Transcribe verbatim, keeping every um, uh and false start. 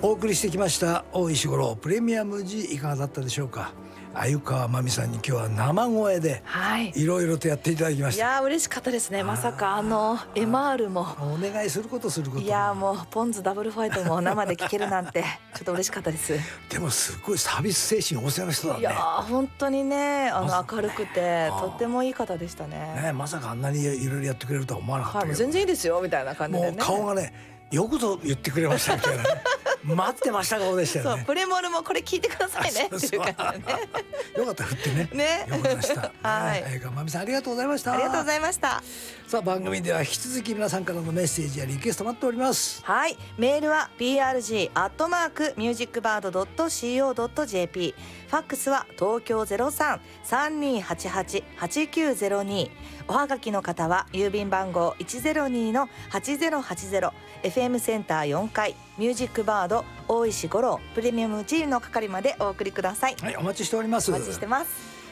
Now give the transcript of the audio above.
お送りしてきました大石五郎プレミアム G いかがだったでしょうか。鮎川真美さんに今日は生声でいろいろとやっていただきました。 いや嬉しかったですね。まさかあのエマールもお願いすることすることいやもうポンズダブルファイトも生で聴けるなんてちょっと嬉しかったです。 でもすごいサービス精神旺盛な人だね。 いや本当にねあの明るくてとってもいい方でしたね。 ねまさかあんなにいろいろやってくれるとは思わなかったけど、 はい、もう全然いいですよみたいな感じでね。 もう顔がねよくぞ言ってくれましたみたいなね待ってました顔でしたよね。 そうプレモルもこれ聞いてくださいねっていう感じでねよかった振ってねねよかりましたはい鮎川真美さんありがとうございました。 ありがとうございました。 さあ番組では引き続き皆さんからのメッセージやリクエスト待っております。 はい、メールは ピーアールジー アットマーク ミュージックバード ドット シーオー ドット ジェーピー、 ファックスは東京 ゼロさん さんにーはちはち はちきゅうゼロに、おはがきの方は郵便番号 いちゼロにのはちゼロはちゼロ、 エフエム センターよんかいミュージックバード大石五郎プレミアム G の係までお送りください。 はい、お待ちしております。 お待ちしてます。